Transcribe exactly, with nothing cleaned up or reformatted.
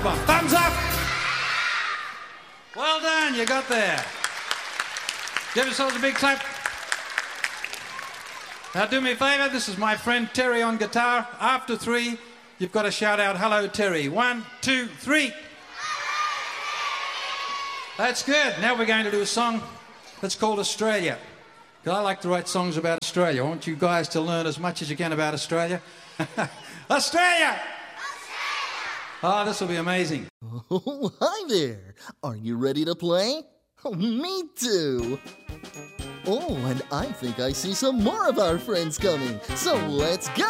Thumbs up. Well done, you got there. Give yourselves a big clap. Now do me a favour, this is my friend Terry on guitar. After three, you've got to shout out, hello Terry. One, two, three. That's good. Now we're going to do a song that's called Australia. Because I like to write songs about Australia. I want you guys to learn as much as you can about Australia. Australia! Oh, this will be amazing. Oh, hi there. Are you ready to play? Oh, me too. Oh, and I think I see some more of our friends coming. So let's go.